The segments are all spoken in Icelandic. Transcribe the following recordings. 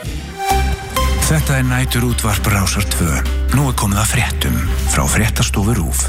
Þetta nætur útvarp Rásar 2. Nú komið að fréttum frá fréttastofu RÚV.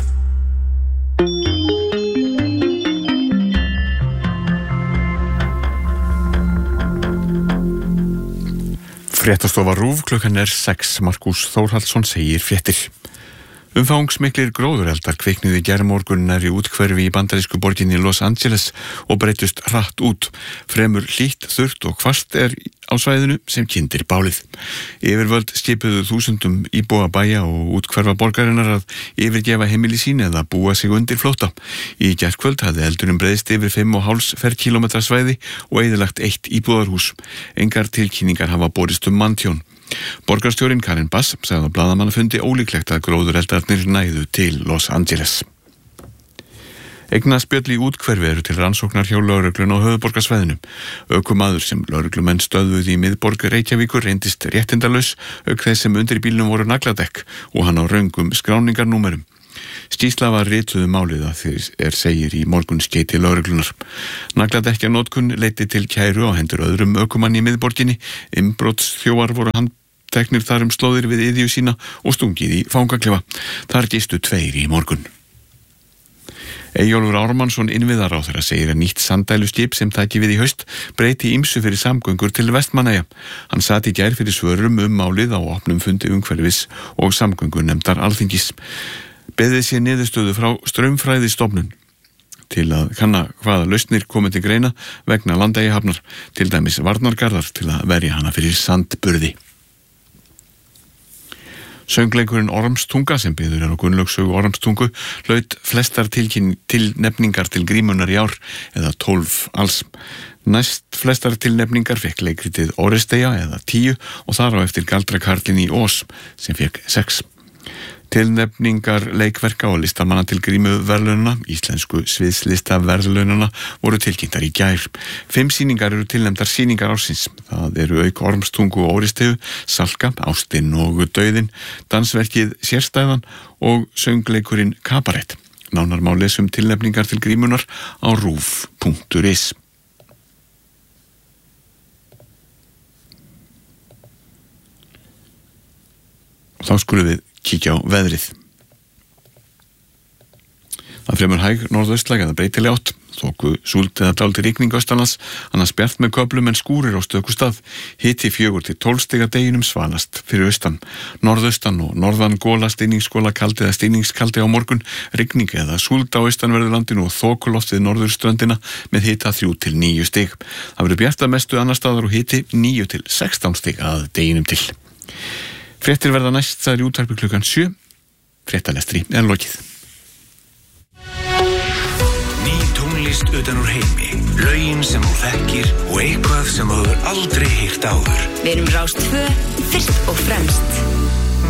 Fréttastofa RÚV, klukkan 6. Markús Þórhallsson segir fréttir. Umfangsmiklir gróðureldar kviknuðu í gærmorgun nærri úthverfi í bandarísku borginni Los Angeles og breyttust hratt út. Fremur hlýtt, þurrt og hvasst á svæðinu sem kyndir bálið. Yfirvöld skipuðu þúsundum íbúa bæja og úthverfa borgarinnar að yfirgefa heimili sín eða búa sig undir flótta. Í gærkvöld hafði eldurinn breiðst yfir 5,5 ferkílómetra svæði og eyðilagt 1 íbúðarhús. Engar tilkynningar hafa borist manntjón. Borgarstjórinn Karen Bass sagði á blaðamannafundi ólíklegt að gróðureldarnir næðu til Los Angeles. Eignaspjöll í úthverfi eru til rannsóknar hjá lögreglunni á höfuðborgarsvæðinu. Ökumaður sem lögreglumenn stöðvuðu í miðborg Reykjavíkur reyndist réttindalaus, auk þess sem undir bílnum voru nagladekk og hann á röngum skráningarnúmerum. Skýrsla var rituð málið að þeir segir í morgunskeyti lögreglunar. Nagladekkjanotkun leiddi til kæru á hendur öðrum ökumanni í miðborginni. Innbrotsþjófar voru handteknir þar slóðir við iðju sína og stungið í fangaklefa. Þar gistu 2 í morgun. Eyjólfur Ármannsson innviðaráðherra segir að nýtt sandæluskip sem taki við í haust breyti ýmsu fyrir samgöngur til Vestmannaeyja. Hann sat í gær fyrir svörum málið á opnum fundi umhverfis og samgöngunefndar Alþingis. Beðið sé niðurstöðu frá Straumfræðistofnun til að kanna hvaða lausnir komið til greina vegna Landeyjahafnar, til dæmis varnargarðar til að verja hana fyrir sandburði. Söngleikurinn Ormstunga sem byggður á Gunnlaugssögu Ormstungu hlaut flestar tilnefningar til grímunnar í ár, eða 12 alls. Næst flestar tilnefningar fekk leikritið Oresteia eða 10 og þar á eftir Galdrakarlinn í Ós sem fekk 6. Tilnefningar leikverka og listamanna til grímuverðlaunanna, íslensku sviðslistaverðlaunanna, voru tilkynntar í gær. 5 sýningar eru tilnefndar sýningar ársins. Það eru auk Ormstungu og Oristeu, Salka, Ástin og Dauðinn, dansverkið Sérstæðan og söngleikurinn Kabarett. Nánar má lesa tilnefningar til grímunar á ruv.is. Þá skulum við kíkja á veðrið. Það fremur hæg norðaustlæg eða breytileg átt, þoku súld eða dálítil rigning austanlands, annars bjart með köflum en skúrir á stöku stað. Hiti 4 til 12 stig að deginum, svalast fyrir austan. Norðaustan og norðan gola, stinningsgola, kaldi eða stinningskaldi á morgun, rigning eða súld á austanverðu landinu og þokuloft við norðurströndina með hita 3 til 9 stig. Það verður bjart að mestu annar staðar og hiti 9 til 16 stig að deginum til. Fréttir verða næst, það í útvarpi klukkan 7. Fréttalestri lokið. Ný tónlist utan úr heimi. Lögin sem þú þekkir og eitthvað sem þú hefur aldrei heyrt áður. Við erum Rás 2, fyrst og fremst.